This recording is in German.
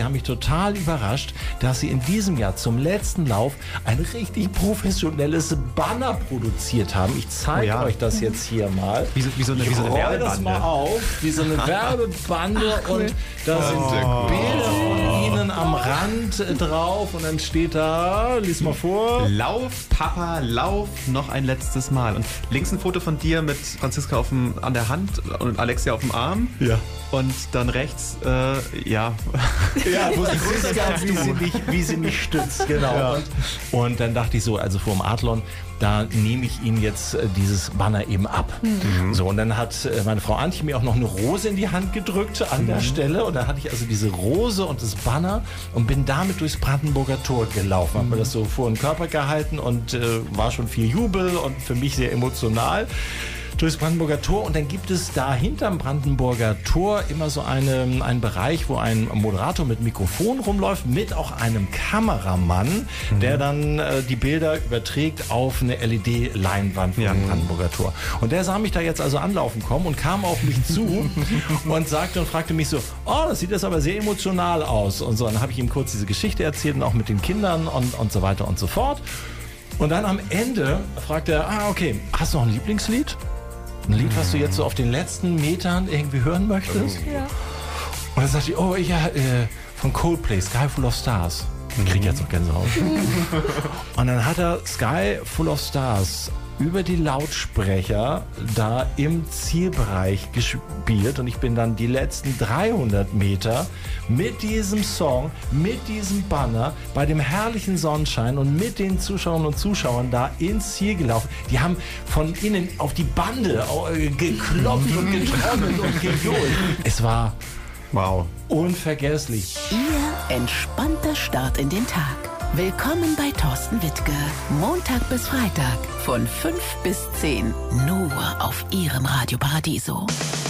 haben mich total überrascht, dass sie in diesem Jahr zum letzten Lauf ein richtig professionelles Banner produziert haben. Ich zeige euch das jetzt hier mal. Wie so eine Werbebande. Das mal auf, wie so eine Werbebande. Cool. Und da sind Bilder von ihnen am Rand drauf und dann steht da, lies mal vor. Lauf, Papa, lauf, noch ein letztes Mal. Und links ein Foto von dir mit Franziska an der Hand und Alexia auf dem Arm. Ja. Und dann rechts, Ja, wo wie sie mich stützt, genau. Ja. Und dann dachte ich so, also vor dem Adlon, da nehme ich Ihnen jetzt dieses Banner eben ab. So, und dann hat meine Frau Antje mir auch noch eine Rose in die Hand gedrückt an der Stelle. Und dann hatte ich also diese Rose und das Banner und bin damit durchs Brandenburger Tor gelaufen. Habe mir das so vor den Körper gehalten und war schon viel Jubel und für mich sehr emotional. Durchs Brandenburger Tor und dann gibt es da hinterm Brandenburger Tor immer so einen Bereich, wo ein Moderator mit Mikrofon rumläuft, mit auch einem Kameramann, der dann die Bilder überträgt auf eine LED-Leinwand vom Brandenburger Tor. Und der sah mich da jetzt also anlaufen kommen und kam auf mich zu und fragte mich so, oh, das sieht jetzt aber sehr emotional aus. Und so, dann habe ich ihm kurz diese Geschichte erzählt und auch mit den Kindern und so weiter und so fort. Und dann am Ende fragt er, okay, hast du noch ein Lieblingslied? Ein Lied, was du jetzt so auf den letzten Metern irgendwie hören möchtest? Ja. Und dann sagte ich, von Coldplay, Sky Full of Stars. Ich krieg jetzt noch Gänsehaut. Und dann hat er Sky Full of Stars über die Lautsprecher da im Zielbereich gespielt und ich bin dann die letzten 300 Meter mit diesem Song, mit diesem Banner, bei dem herrlichen Sonnenschein und mit den Zuschauerinnen und Zuschauern da ins Ziel gelaufen. Die haben von innen auf die Bande geklopft und getrommelt und gejohlt. Es war unvergesslich. Ihr entspannter Start in den Tag. Willkommen bei Thorsten Wittke. Montag bis Freitag von 5 bis 10. Nur auf Ihrem Radio Paradiso.